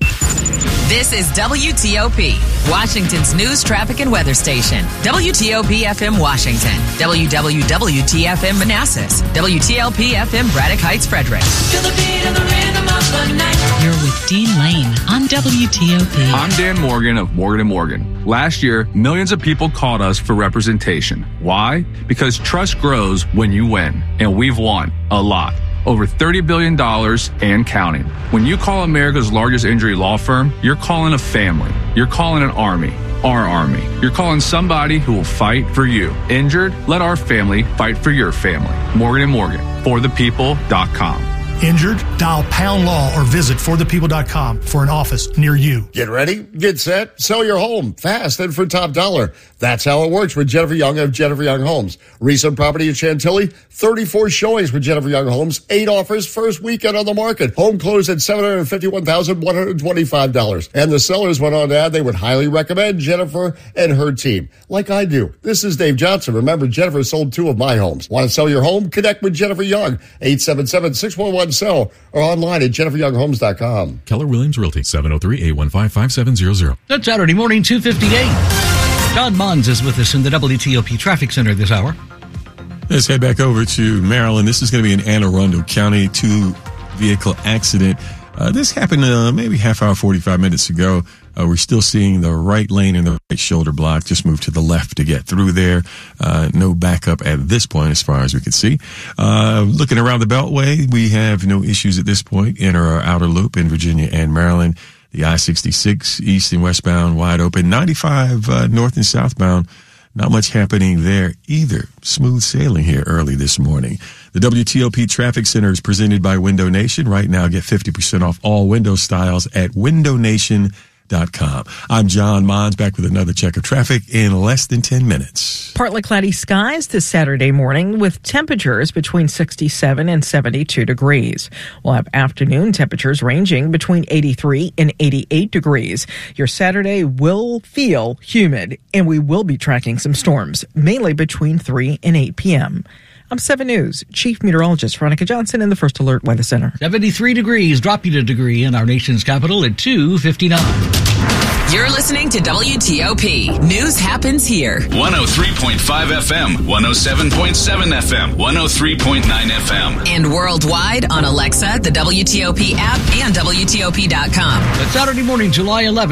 This is W T O P, Washington's news, traffic, and weather station. W T O P F M Washington, W W W T F M Manassas, W T L P F M Braddock Heights, Frederick. Feel the beat of the rhythm of the night. You're with Dean Lane on W T O P. I'm Dan Morgan of Morgan and Morgan. Last year, millions of people called us for representation. Why? Because trust grows when you win, and we've won a lot. Over thirty billion dollars and counting. When you call America's largest injury law firm, you're calling a family. You're calling an army. Our army. You're calling somebody who will fight for you. Injured? Let our family fight for your family. Morgan and Morgan. For the people dot com. Injured? Dial pound law or visit for the people dot com for an office near you. Get ready, get set, sell your home fast and for top dollar. That's how it works with Jennifer Young of Jennifer Young Homes. Recent property in Chantilly, thirty-four showings with Jennifer Young Homes, eight offers first weekend on the market. Home closed at seven hundred fifty-one thousand one hundred twenty-five dollars. And the sellers went on to add they would highly recommend Jennifer and her team. Like I do. This is Dave Johnson. Remember, Jennifer sold two of my homes. Want to sell your home? Connect with Jennifer Young. eight seven seven, six one one, sell or online at jennifer young homes dot com. Keller Williams Realty, seven oh three, eight one five, five seven zero zero. That's Saturday morning, two fifty-eight. John Mons is with us in the W T O P Traffic Center this hour. Let's head back over to Maryland. This is going to be in Anne Arundel County, two-vehicle accident. Uh, this happened uh, maybe half hour, forty-five minutes ago. Uh, we're still seeing the right lane and the right shoulder block. Just move to the left to get through there. Uh, no backup at this point as far as we can see. Uh, looking around the Beltway, we have no issues at this point. Inner or outer loop in Virginia and Maryland. The I sixty-six east and westbound wide open. ninety-five uh, north and southbound. Not much happening there either. Smooth sailing here early this morning. The W T O P Traffic Center is presented by Window Nation. Right now, get fifty percent off all window styles at window nation dot com. I'm John Mons, back with another check of traffic in less than ten minutes. Partly cloudy skies this Saturday morning with temperatures between sixty-seven and seventy-two degrees. We'll have afternoon temperatures ranging between eighty-three and eighty-eight degrees. Your Saturday will feel humid, and we will be tracking some storms, mainly between three and eight p.m. I'm seven News Chief Meteorologist Veronica Johnson in the First Alert Weather Center. seventy-three degrees, dropping a degree in our nation's capital at two fifty-nine. You're listening to W T O P. News happens here. one oh three point five F M, one oh seven point seven F M, one oh three point nine F M. And worldwide on Alexa, the W T O P app, and W T O P dot com. But Saturday morning, July eleventh,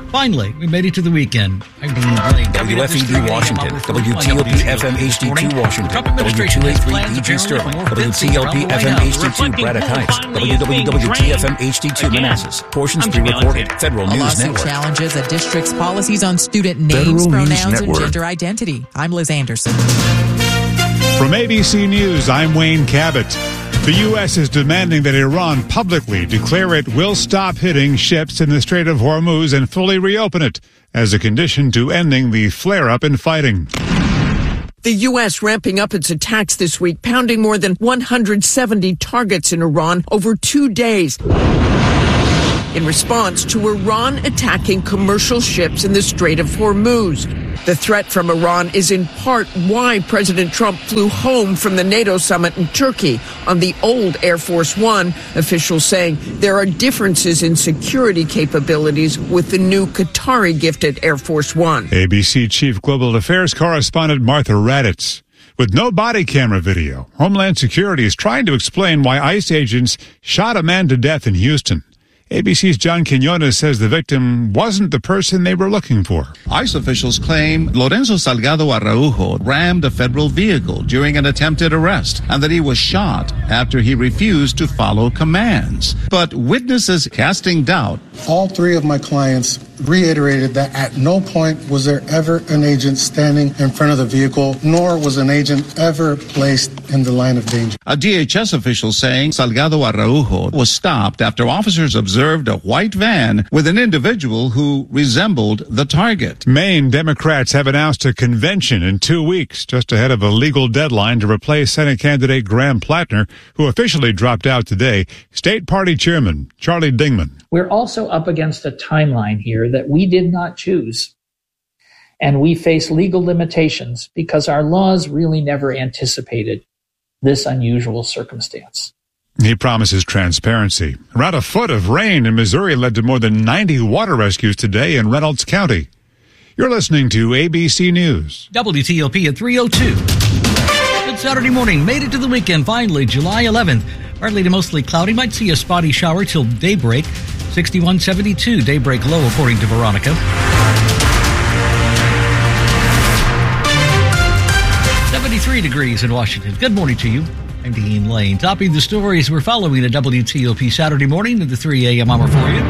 Finally, we made it to the weekend. I'm Dean Blake. W F E D Washington, W T O P F M H D two Washington, W two eighty-three E G Sterling, W T L P F M H D two Braddock Heights, W W W T F M H D two Manassas. Portions pre-recorded. Federal News lawsuit Network. Challenges a district's policies on student names, Federal News pronouns, and Network. gender identity. I'm Liz Anderson. From A B C News, I'm Wayne Cabot. The U S is demanding that Iran publicly declare it will stop hitting ships in the Strait of Hormuz and fully reopen it as a condition to ending the flare-up in fighting. The U S ramping up its attacks this week, pounding more than one hundred seventy targets in Iran over two days. In response to Iran attacking commercial ships in the Strait of Hormuz. The threat from Iran is in part why President Trump flew home from the NATO summit in Turkey on the old Air Force One, officials saying there are differences in security capabilities with the new Qatari-gifted Air Force One. A B C Chief Global Affairs correspondent Martha Raddatz. With no body camera video, Homeland Security is trying to explain why ICE agents shot a man to death in Houston. A B C's John Quinones says the victim wasn't the person they were looking for. ICE officials claim Lorenzo Salgado Araujo rammed a federal vehicle during an attempted arrest and that he was shot after he refused to follow commands. But witnesses casting doubt. All three of my clients reiterated that at no point was there ever an agent standing in front of the vehicle, nor was an agent ever placed in the line of danger. A D H S official saying Salgado Araujo was stopped after officers observed a white van with an individual who resembled the target. Maine Democrats have announced a convention in two weeks, just ahead of a legal deadline to replace Senate candidate Graham Plattner, who officially dropped out today. State Party Chairman Charlie Dingman. We're also up against a timeline here that we did not choose. And we face legal limitations because our laws really never anticipated this unusual circumstance. He promises transparency. Around a foot of rain in Missouri led to more than ninety water rescues today in Reynolds County. You're listening to A B C News. W T O P at three oh two. Good Saturday morning. Made it to the weekend finally, July eleventh. Partly to mostly cloudy. Might see a spotty shower till daybreak. sixty-one seventy-two daybreak low according to Veronica. seventy-three degrees in Washington. Good morning to you. I'm Dean Lane. Topping the stories we're following at W T O P Saturday morning at the three a.m. hour for you.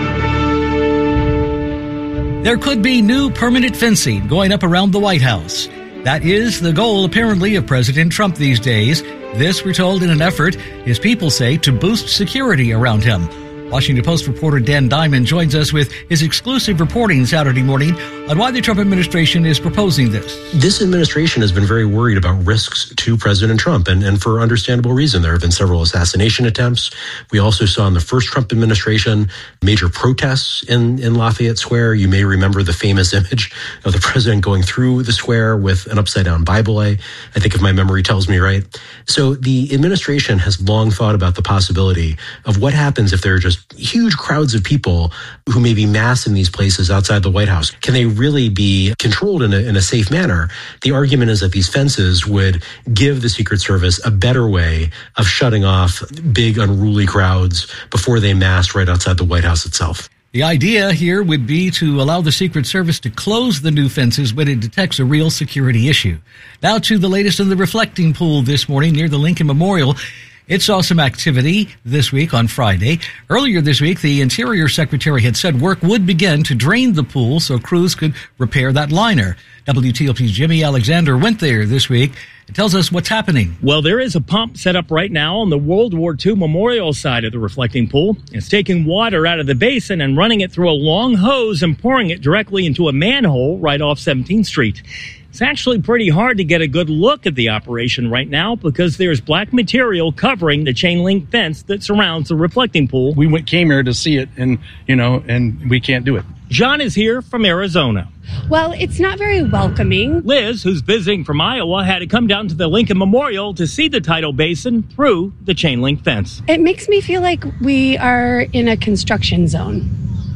There could be new permanent fencing going up around the White House. That is the goal, apparently, of President Trump these days. This, we're told, in an effort, his people say, to boost security around him. Washington Post reporter Dan Diamond joins us with his exclusive reporting Saturday morning on why the Trump administration is proposing this. This administration has been very worried about risks to President Trump, and, and for understandable reason. There have been several assassination attempts. We also saw in the first Trump administration major protests in, in Lafayette Square. You may remember the famous image of the president going through the square with an upside-down Bible, I, I think if my memory tells me right. So the administration has long thought about the possibility of what happens if there are just huge crowds of people who may be massed in these places outside the White House. Can they really be controlled in a, in a safe manner? The argument is that these fences would give the Secret Service a better way of shutting off big unruly crowds before they massed right outside the White House itself. The idea here would be to allow the Secret Service to close the new fences when it detects a real security issue. Now to the latest in the reflecting pool this morning near the Lincoln Memorial. It saw some activity this week on Friday. Earlier this week, the Interior Secretary had said work would begin to drain the pool so crews could repair that liner. W T O P's Jimmy Alexander went there this week and tells us what's happening. Well, there is a pump set up right now on the World War Two memorial side of the reflecting pool. It's taking water out of the basin and running it through a long hose and pouring it directly into a manhole right off seventeenth street. It's actually pretty hard to get a good look at the operation right now because there's black material covering the chain link fence that surrounds the reflecting pool. We went, came here to see it, and, you know, and we can't do it. John is here from Arizona. Well, it's not very welcoming. Liz, who's visiting from Iowa, had to come down to the Lincoln Memorial to see the tidal basin through the chain link fence. It makes me feel like we are in a construction zone.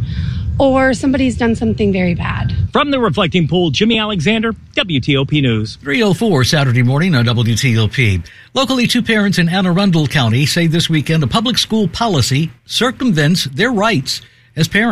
Or somebody's done something very bad. From the reflecting pool, Jimmy Alexander, W T O P News. three oh four Saturday morning on W T O P. Locally, two parents in Anne Arundel County say this weekend a public school policy circumvents their rights as parents.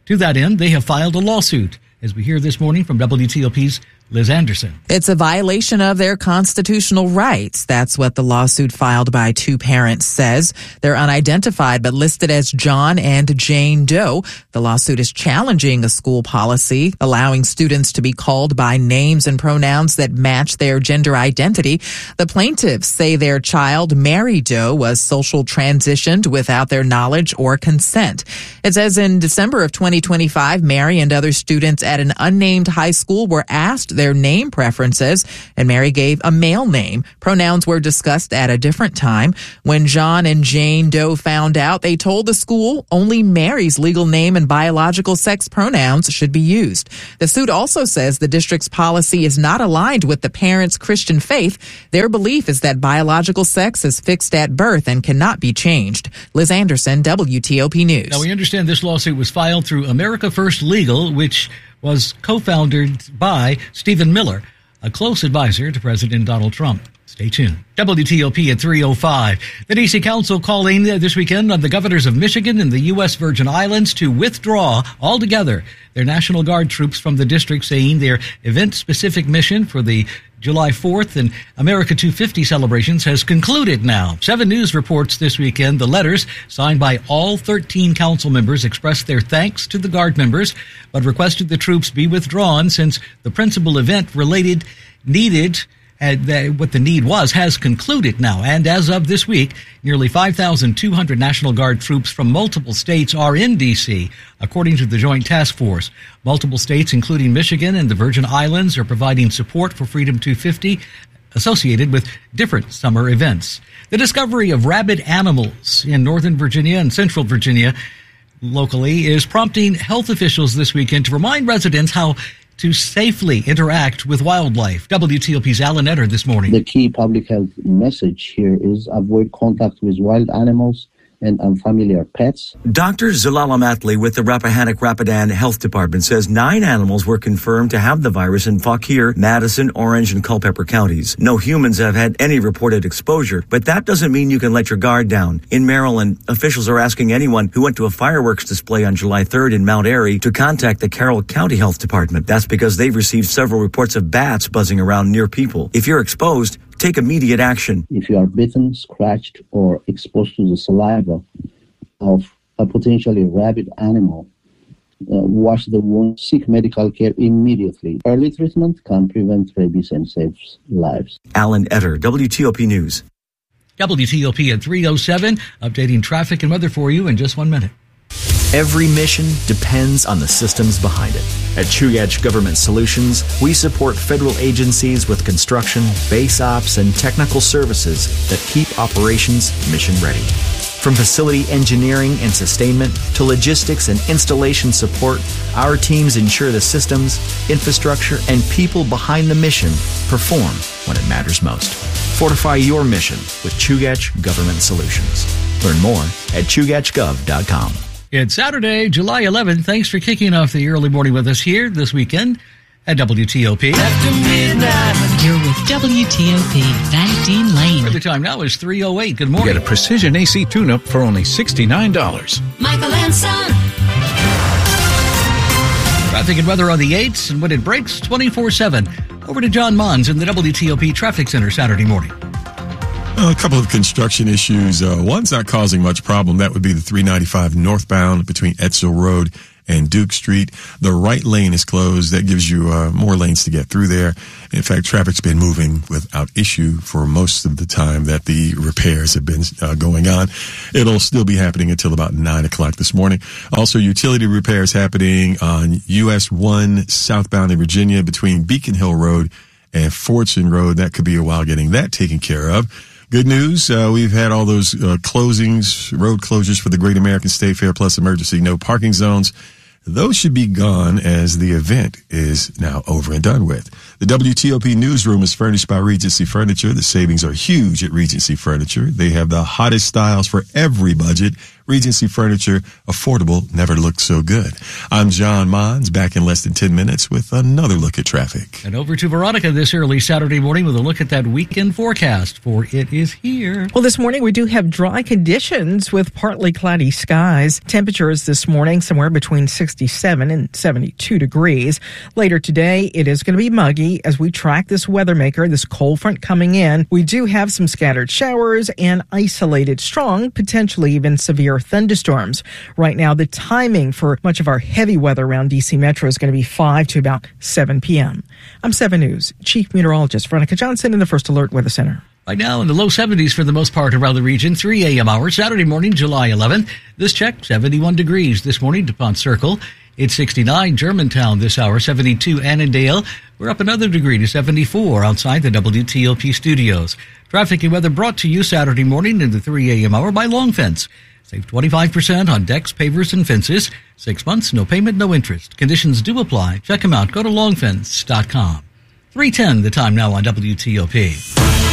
To that end, they have filed a lawsuit, as we hear this morning from W T O P's Liz Anderson. It's a violation of their constitutional rights. That's what the lawsuit filed by two parents says. They're unidentified but listed as John and Jane Doe. The lawsuit is challenging a school policy allowing students to be called by names and pronouns that match their gender identity. The plaintiffs say their child, Mary Doe, was social transitioned without their knowledge or consent. It says in December of twenty twenty-five, Mary and other students at an unnamed high school were asked their name preferences, and Mary gave a male name. Pronouns were discussed at a different time. When John and Jane Doe found out, they told the school only Mary's legal name and biological sex pronouns should be used. The suit also says the district's policy is not aligned with the parents' Christian faith. Their belief is that biological sex is fixed at birth and cannot be changed. Liz Anderson, W T O P News. Now, we understand this lawsuit was filed through America First Legal, which was co-founded by Stephen Miller, a close advisor to President Donald Trump. Stay tuned. W T O P at three oh five. The D C Council calling this weekend on the governors of Michigan and the U S Virgin Islands to withdraw altogether their National Guard troops from the district, saying their event-specific mission for the July fourth and America two fifty celebrations has concluded now. Seven News reports this weekend the letters signed by all thirteen council members expressed their thanks to the Guard members, but requested the troops be withdrawn since the principal event related needed And that what the need was has concluded now. And as of this week, nearly five thousand two hundred National Guard troops from multiple states are in D C, according to the Joint Task Force. Multiple states, including Michigan and the Virgin Islands, are providing support for Freedom two fifty associated with different summer events. The discovery of rabid animals in Northern Virginia and Central Virginia locally is prompting health officials this weekend to remind residents how to safely interact with wildlife. W T O P's Alan Etter this morning. The key public health message here is avoid contact with wild animals and unfamiliar pets. Doctor Zalala Matley with the Rappahannock-Rapidan Health Department says nine animals were confirmed to have the virus in Fauquier, Madison, Orange, and Culpeper counties. No humans have had any reported exposure, but that doesn't mean you can let your guard down. In Maryland, officials are asking anyone who went to a fireworks display on July third in Mount Airy to contact the Carroll County Health Department. That's because they've received several reports of bats buzzing around near people. If you're exposed, take immediate action. If you are bitten, scratched, or exposed to the saliva of a potentially rabid animal, uh, wash the wound, seek medical care immediately. Early treatment can prevent rabies and save lives. Alan Etter, W T O P News. W T O P at three oh seven, updating traffic and weather for you in just one minute. Every mission depends on the systems behind it. At Chugach Government Solutions, we support federal agencies with construction, base ops, and technical services that keep operations mission ready. From facility engineering and sustainment to logistics and installation support, our teams ensure the systems, infrastructure, and people behind the mission perform when it matters most. Fortify your mission with Chugach Government Solutions. Learn more at chugach gov dot com. It's Saturday, July eleventh. Thanks for kicking off the early morning with us here this weekend at W T O P. After midnight, you're with W T O P, Van Dean Lane. The time now is three oh eight. Good morning. Get a precision A C tune-up for only sixty-nine dollars. Michael and Son. Traffic and weather on the eights, and when it breaks, twenty-four seven. Over to John Mons in the W T O P Traffic Center Saturday morning. A couple of construction issues. Uh, one's not causing much problem. That would be the three ninety-five northbound between Etzel Road and Duke Street. The right lane is closed. That gives you uh, more lanes to get through there. In fact, traffic's been moving without issue for most of the time that the repairs have been uh, going on. It'll still be happening until about nine o'clock this morning. Also, utility repairs happening on U S one southbound in Virginia between Beacon Hill Road and Fordson Road. That could be a while getting that taken care of. Good news, uh, we've had all those uh, closings, road closures for the Great American State Fair plus emergency no parking zones. Those should be gone as the event is now over and done with. The W T O P newsroom is furnished by Regency Furniture. The savings are huge at Regency Furniture. They have the hottest styles for every budget. Regency Furniture, affordable, never looked so good. I'm John Mons, back in less than ten minutes with another look at traffic. And over to Veronica this early Saturday morning with a look at that weekend forecast, for it is here. Well, this morning we do have dry conditions with partly cloudy skies. Temperatures this morning somewhere between sixty-seven and seventy-two degrees. Later today, it is going to be muggy as we track this weather maker, this cold front coming in. We do have some scattered showers and isolated strong, potentially even severe thunderstorms. Right now, the timing for much of our heavy weather around D C Metro is going to be five to about seven p.m. I'm seven News Chief Meteorologist Veronica Johnson in the First Alert Weather Center. Right now in the low seventies for the most part around the region, three a.m. hour, Saturday morning, July eleventh. This check, seventy-one degrees this morning, DuPont Circle. It's sixty-nine, Germantown this hour, seventy-two, Annandale. We're up another degree to seventy-four outside the W T O P studios. Traffic and weather brought to you Saturday morning in the three a.m. hour by Long Fence. Save twenty-five percent on decks, pavers, and fences. Six months, no payment, no interest. Conditions do apply. Check them out. Go to long fence dot com. three ten the time now on W T O P.